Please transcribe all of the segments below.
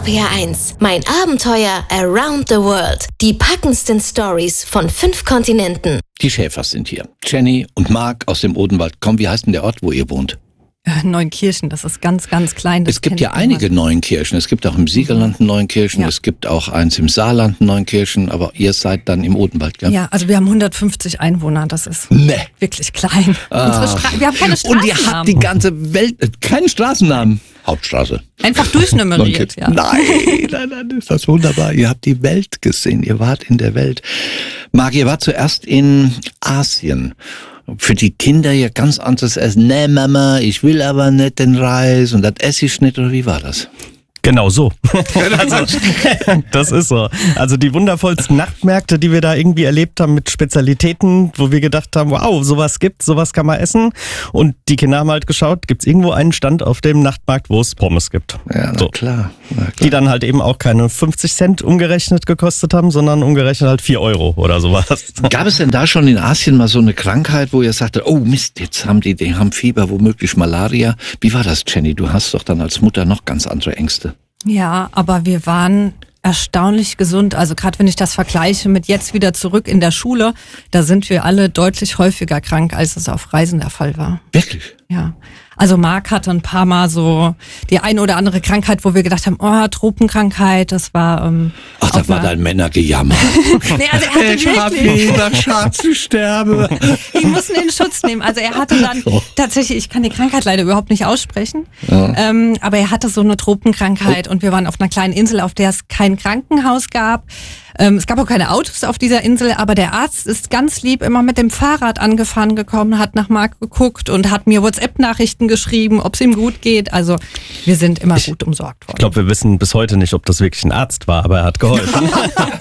RPR1, mein Abenteuer around the world. Die packendsten Stories von 5 Kontinenten. Die Schäfers sind hier. Jenny und Marc aus dem Odenwald. Komm, wie heißt denn der Ort, wo ihr wohnt? Neunkirchen, das ist ganz, ganz klein. Es gibt ja einige Neunkirchen. Es gibt auch im Siegerland Neunkirchen, es gibt auch eins im Saarland Neunkirchen, aber ihr seid dann im Odenwald, gell? Ja, also wir haben 150 Einwohner, das ist wirklich klein. Wir haben keine Straßennamen. Und ihr habt die ganze Welt, keinen Straßennamen. Hauptstraße. Einfach durchnummeriert, ja. Nein, ist das wunderbar. Ihr habt die Welt gesehen, ihr wart in der Welt. Marc, ihr wart zuerst in Asien. Für die Kinder ja ganz anderes Essen. Nee, Mama, ich will aber nicht den Reis und das esse ich nicht, oder wie war das? Genau so. Also, das ist so. Also die wundervollsten Nachtmärkte, die wir da irgendwie erlebt haben mit Spezialitäten, wo wir gedacht haben, wow, sowas gibt's, sowas kann man essen. Und die Kinder haben halt geschaut, gibt's irgendwo einen Stand auf dem Nachtmarkt, wo es Pommes gibt. Ja, na klar. Die dann halt eben auch keine 50 Cent umgerechnet gekostet haben, sondern umgerechnet halt 4 Euro oder sowas. Gab es denn da schon in Asien mal so eine Krankheit, wo ihr sagtet, oh Mist, jetzt haben die haben Fieber, womöglich Malaria? Wie war das, Jenny? Du hast doch dann als Mutter noch ganz andere Ängste. Ja, aber wir waren erstaunlich gesund. Also gerade wenn ich das vergleiche mit jetzt wieder zurück in der Schule, da sind wir alle deutlich häufiger krank, als es auf Reisen der Fall war. Wirklich? Ja. Also Marc hatte ein paar Mal so die eine oder andere Krankheit, wo wir gedacht haben, oh, Tropenkrankheit, das war... Ach, da war dein Männergejammer. Nee, also er hatte ich hab Fieber, Schatz, ich sterbe. Die mussten in Schutz nehmen. Also er hatte dann tatsächlich, ich kann die Krankheit leider überhaupt nicht aussprechen, aber er hatte so eine Tropenkrankheit und wir waren auf einer kleinen Insel, auf der es kein Krankenhaus gab. Es gab auch keine Autos auf dieser Insel, aber der Arzt ist ganz lieb immer mit dem Fahrrad angefahren gekommen, hat nach Marc geguckt und hat mir WhatsApp-Nachrichten geschrieben, ob es ihm gut geht. Also wir sind immer gut umsorgt worden. Ich glaube, wir wissen bis heute nicht, ob das wirklich ein Arzt war, aber er hat geholfen.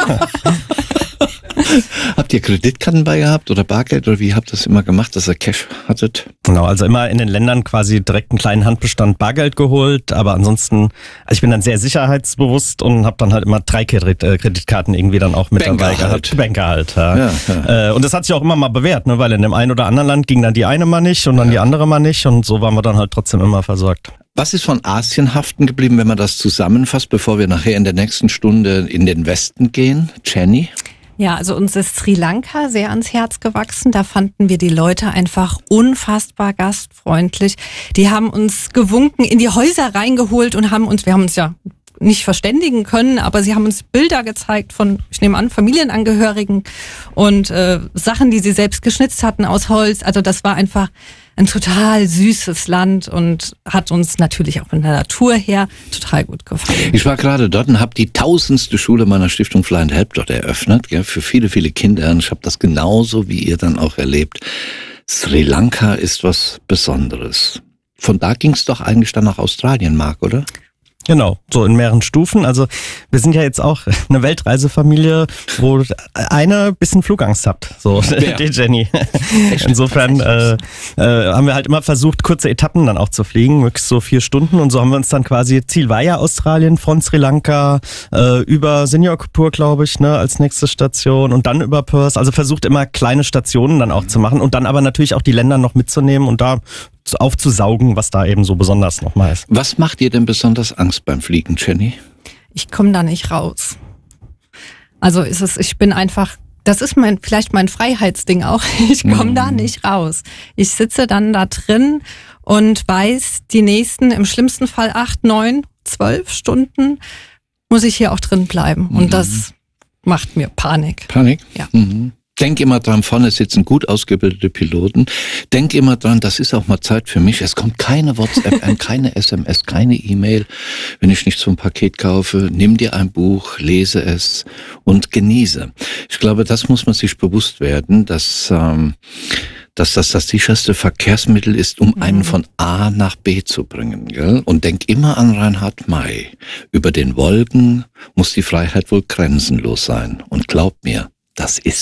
Habt ihr Kreditkarten bei gehabt oder Bargeld oder wie habt ihr das immer gemacht, dass ihr Cash hattet? Genau, also immer in den Ländern quasi direkt einen kleinen Handbestand Bargeld geholt, aber ansonsten, also ich bin dann sehr sicherheitsbewusst und habe dann halt immer 3 Kreditkarten irgendwie dann auch mit dabei gehabt. Banker halt. Ja. Und das hat sich auch immer mal bewährt, ne, weil in dem einen oder anderen Land ging dann die eine mal nicht und dann die andere mal nicht und so waren wir dann halt trotzdem immer versorgt. Was ist von Asien haften geblieben, wenn man das zusammenfasst, bevor wir nachher in der nächsten Stunde in den Westen gehen? Jenny? Ja, also uns ist Sri Lanka sehr ans Herz gewachsen. Da fanden wir die Leute einfach unfassbar gastfreundlich. Die haben uns gewunken, in die Häuser reingeholt und wir haben uns ja nicht verständigen können, aber sie haben uns Bilder gezeigt von, ich nehme an, Familienangehörigen und Sachen, die sie selbst geschnitzt hatten aus Holz. Also das war einfach ein total süßes Land und hat uns natürlich auch von der Natur her total gut gefallen. Ich war gerade dort und habe die 1000. Schule meiner Stiftung Fly and Help dort eröffnet, gell, für viele, viele Kinder. Und ich habe das genauso wie ihr dann auch erlebt. Sri Lanka ist was Besonderes. Von da ging es doch eigentlich dann nach Australien, Marc, oder? Genau, so in mehreren Stufen. Also wir sind ja jetzt auch eine Weltreisefamilie, wo eine ein bisschen Flugangst hat, so die Jenny. Insofern haben wir halt immer versucht, kurze Etappen dann auch zu fliegen, möglichst so 4 Stunden. Und so haben wir uns dann quasi, Ziel war ja Australien, von Sri Lanka über Singapur, glaube ich, ne, als nächste Station und dann über Perth. Also versucht immer kleine Stationen dann auch zu machen und dann aber natürlich auch die Länder noch mitzunehmen und da aufzusaugen, was da eben so besonders nochmal ist. Was macht dir denn besonders Angst beim Fliegen, Jenny? Ich komme da nicht raus. Also ich bin einfach, das ist vielleicht mein Freiheitsding auch, ich komme da nicht raus. Ich sitze dann da drin und weiß, die nächsten, im schlimmsten Fall 8, 9, 12 Stunden muss ich hier auch drin bleiben. Und das macht mir Panik. Panik? Ja. Denk immer dran, vorne sitzen gut ausgebildete Piloten. Denk immer dran, das ist auch mal Zeit für mich. Es kommt keine WhatsApp, keine SMS, keine E-Mail, wenn ich nicht so ein Paket kaufe. Nimm dir ein Buch, lese es und genieße. Ich glaube, das muss man sich bewusst werden, dass das das sicherste Verkehrsmittel ist, um einen von A nach B zu bringen. Gell? Und denk immer an Reinhard May. Über den Wolken muss die Freiheit wohl grenzenlos sein. Und glaub mir, das ist